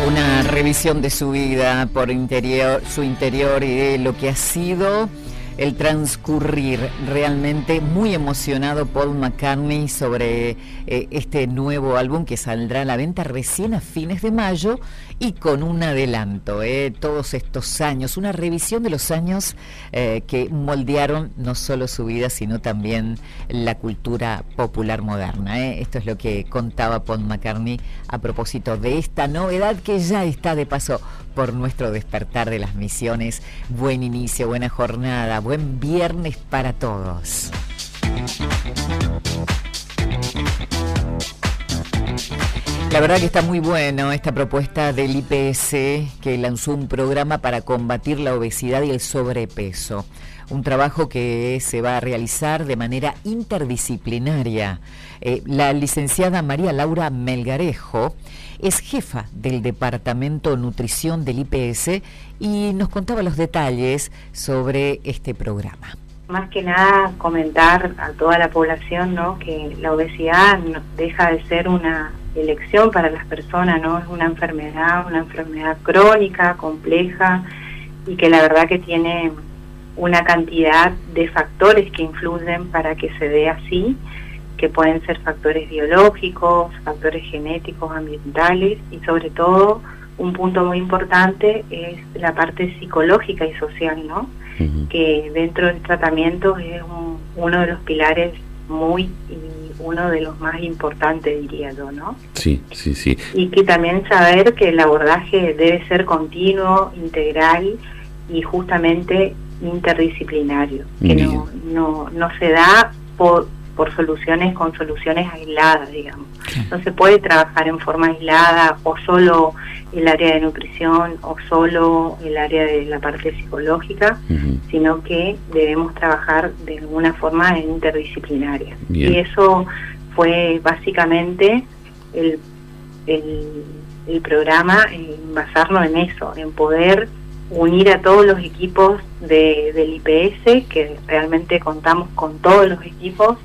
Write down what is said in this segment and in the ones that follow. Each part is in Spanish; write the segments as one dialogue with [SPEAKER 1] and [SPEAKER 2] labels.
[SPEAKER 1] Una revisión de su vida por su interior y de lo que ha sido el transcurrir. Realmente muy emocionado Paul McCartney sobre este nuevo álbum que saldrá a la venta recién a fines de mayo y con un adelanto, todos estos años, una revisión de los años que moldearon no solo su vida, sino también la cultura popular moderna. Esto es lo que contaba Paul McCartney a propósito de esta novedad que ya está de paso por nuestro despertar de las misiones. Buen inicio, buena jornada, buen viernes para todos. La verdad que está muy bueno esta propuesta del IPS, que lanzó un programa para combatir la obesidad y el sobrepeso. Un trabajo que se va a realizar de manera interdisciplinaria. La licenciada María Laura Melgarejo es jefa del Departamento Nutrición del IPS y nos contaba los detalles sobre este programa.
[SPEAKER 2] Más que nada comentar a toda la población, ¿no?, que la obesidad no deja de ser una elección para las personas, ¿no? Es una enfermedad crónica, compleja, y que la verdad que tiene una cantidad de factores que influyen para que se dé así, que pueden ser factores biológicos, factores genéticos, ambientales, y sobre todo un punto muy importante es la parte psicológica y social, ¿no? Que dentro del tratamiento es uno de los pilares uno de los más importantes, diría yo, ¿no?
[SPEAKER 3] Sí.
[SPEAKER 2] Y que también saber que el abordaje debe ser continuo, integral y justamente interdisciplinario, que no se da por soluciones aisladas, digamos. No se puede trabajar en forma aislada, o solo el área de nutrición, o solo el área de la parte psicológica, sino que debemos trabajar de alguna forma interdisciplinaria.
[SPEAKER 3] Bien.
[SPEAKER 2] Y eso fue básicamente el programa, en basarnos en eso, en poder unir a todos los equipos del IPS, que realmente contamos con todos los equipos,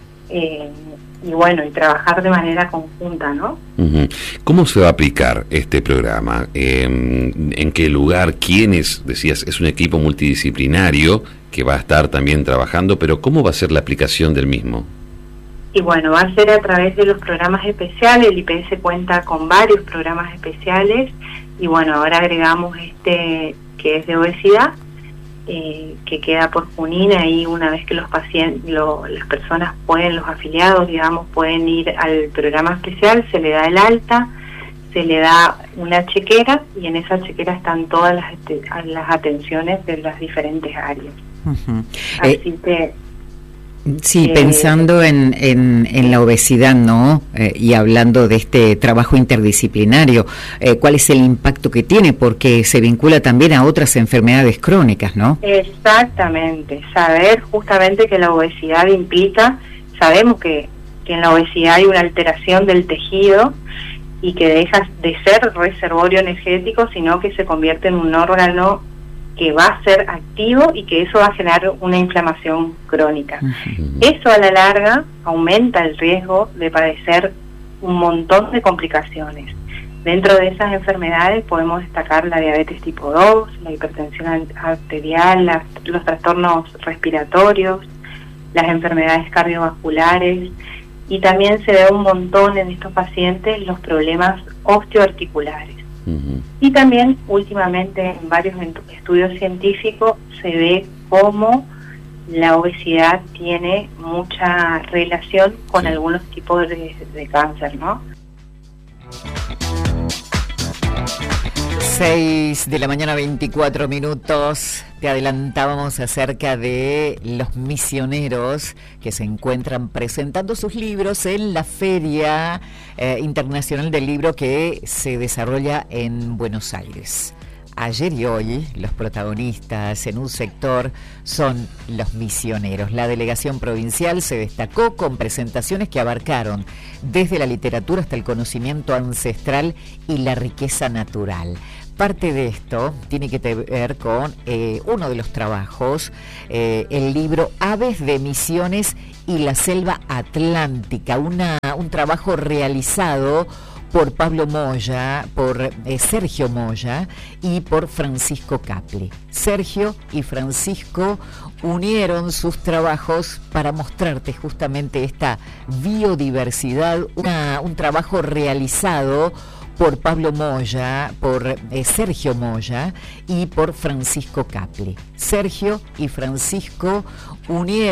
[SPEAKER 2] y bueno, y trabajar de manera conjunta, ¿no?
[SPEAKER 3] ¿Cómo se va a aplicar este programa? ¿En qué lugar? ¿Quiénes? Decías, es un equipo multidisciplinario que va a estar también trabajando, pero ¿cómo va a ser la aplicación del mismo?
[SPEAKER 2] Y bueno, va a ser a través de los programas especiales. El IPS cuenta con varios programas especiales, y bueno, ahora agregamos este que es de obesidad, que queda por Junín. Ahí una vez que los pacientes, las personas los afiliados, digamos, pueden ir al programa especial, se le da el alta, se le da una chequera, y en esa chequera están todas las atenciones de las diferentes áreas. Así que
[SPEAKER 1] sí, pensando en la obesidad, ¿no? Y hablando de este trabajo interdisciplinario, ¿cuál es el impacto que tiene? Porque se vincula también a otras enfermedades crónicas, ¿no?
[SPEAKER 2] Exactamente, saber justamente que la obesidad implica, sabemos que en la obesidad hay una alteración del tejido y que deja de ser reservorio energético, sino que se convierte en un órgano que va a ser activo y que eso va a generar una inflamación crónica. Eso a la larga aumenta el riesgo de padecer un montón de complicaciones. Dentro de esas enfermedades podemos destacar la diabetes tipo 2, la hipertensión arterial, los trastornos respiratorios, las enfermedades cardiovasculares, y también se ve un montón en estos pacientes los problemas osteoarticulares. Y también últimamente en varios estudios científicos se ve cómo la obesidad tiene mucha relación con algunos tipos de cáncer, ¿no?
[SPEAKER 1] 6 de la mañana, 24 minutos. Te adelantábamos acerca de los misioneros que se encuentran presentando sus libros en la Feria Internacional del Libro que se desarrolla en Buenos Aires. Ayer y hoy los protagonistas en un sector son los misioneros. La delegación provincial se destacó con presentaciones que abarcaron desde la literatura hasta el conocimiento ancestral y la riqueza natural. Parte de esto tiene que ver con uno de los trabajos, el libro Aves de Misiones y la Selva Atlántica, un trabajo realizado por Pablo Moya, por Sergio Moya y por Francisco Capli. Sergio y Francisco unieron sus trabajos para mostrarte justamente esta biodiversidad, un trabajo realizado por Pablo Moya, por Sergio Moya y por Francisco Capli. Sergio y Francisco unieron